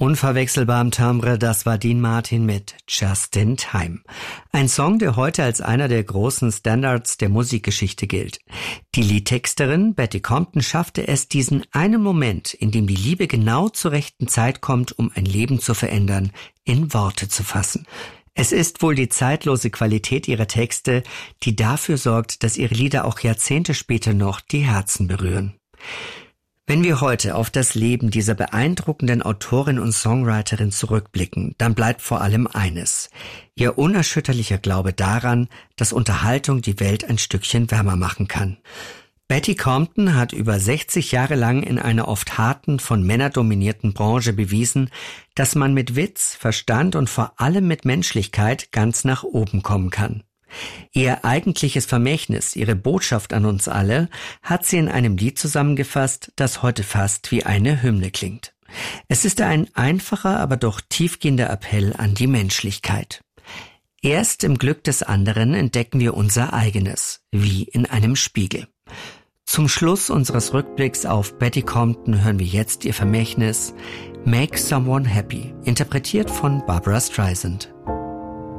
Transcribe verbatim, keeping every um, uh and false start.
Unverwechselbar im Timbre, das war Dean Martin mit Just in Time. Ein Song, der heute als einer der großen Standards der Musikgeschichte gilt. Die Liedtexterin Betty Compton schaffte es, diesen einen Moment, in dem die Liebe genau zur rechten Zeit kommt, um ein Leben zu verändern, in Worte zu fassen. Es ist wohl die zeitlose Qualität ihrer Texte, die dafür sorgt, dass ihre Lieder auch Jahrzehnte später noch die Herzen berühren. Wenn wir heute auf das Leben dieser beeindruckenden Autorin und Songwriterin zurückblicken, dann bleibt vor allem eines: ihr unerschütterlicher Glaube daran, dass Unterhaltung die Welt ein Stückchen wärmer machen kann. Betty Compton hat über sechzig Jahre lang in einer oft harten, von Männern dominierten Branche bewiesen, dass man mit Witz, Verstand und vor allem mit Menschlichkeit ganz nach oben kommen kann. Ihr eigentliches Vermächtnis, ihre Botschaft an uns alle, hat sie in einem Lied zusammengefasst, das heute fast wie eine Hymne klingt. Es ist ein einfacher, aber doch tiefgehender Appell an die Menschlichkeit. Erst im Glück des anderen entdecken wir unser eigenes, wie in einem Spiegel. Zum Schluss unseres Rückblicks auf Betty Compton hören wir jetzt ihr Vermächtnis Make Someone Happy, interpretiert von Barbra Streisand.